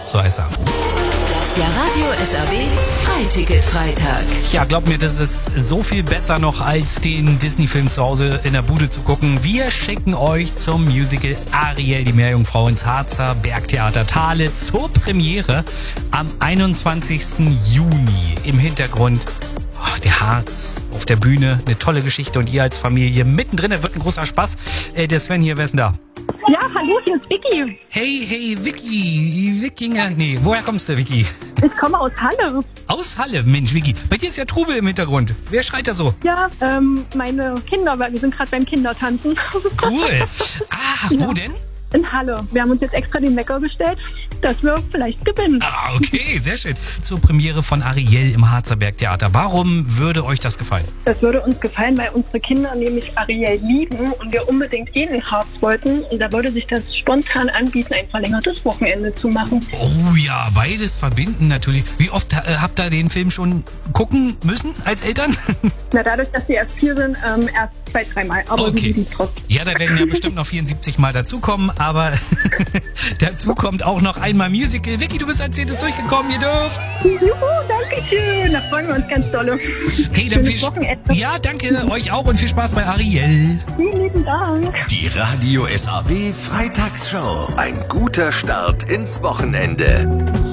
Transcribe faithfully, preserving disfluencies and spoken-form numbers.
so heißt er. Der Radio S R B Freiticket-Freitag. Ja, glaub mir, das ist so viel besser noch, als den Disney-Film zu Hause in der Bude zu gucken. Wir schicken euch zum Musical Ariel, die Meerjungfrau, ins Harzer Bergtheater Thale zur Premiere am einundzwanzigsten Juni. Im Hintergrund oh, der Harz auf der Bühne, eine tolle Geschichte und ihr als Familie mittendrin. Das wird ein großer Spaß. Äh, der Sven hier, wer ist denn da? Ja, hallo, hier ist Vicky. Hey, hey, Vicky, Wikinger, nee, woher kommst du, Vicky? Ich komme aus Halle. Aus Halle, Mensch, Vicky. Bei dir ist ja Trubel im Hintergrund. Wer schreit da so? Ja, ähm, meine Kinder, weil wir sind gerade beim Kindertanzen. Cool. Ah, wo Ja. denn? In Halle. Wir haben uns jetzt extra den Wecker gestellt, dass wir vielleicht gewinnen. Ah, okay, sehr schön. Zur Premiere von Ariel im Harzer Bergtheater. Warum würde euch das gefallen? Das würde uns gefallen, weil unsere Kinder nämlich Ariel lieben und wir unbedingt eh in Harz wollten. Und da würde sich das spontan anbieten, ein verlängertes Wochenende zu machen. Oh ja, beides verbinden natürlich. Wie oft äh, habt ihr den Film schon gucken müssen als Eltern? Na, dadurch, dass wir erst vier sind, ähm, erst zwei, dreimal. Aber Okay. wir lieben es trotzdem. Ja, da werden ja bestimmt noch vierundsiebzig Mal dazukommen, aber dazu kommt auch noch einmal Musical. Vicky, du bist als zehntes durchgekommen, ihr dürft. Juhu, danke schön. Da freuen wir uns ganz doll. Hey, dann viel Schönes Spaß. Wochenende. Ja, danke euch auch und viel Spaß bei Ariel. Vielen lieben Dank. Die Radio S A B Freitagsshow. Ein guter Start ins Wochenende.